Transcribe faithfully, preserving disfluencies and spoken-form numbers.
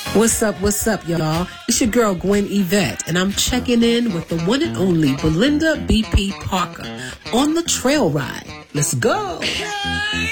What's up, what's up, y'all? It's your girl, Gwen Yvette, and I'm checking in with the one and only Belinda B P. Parker on the trail ride. Let's go!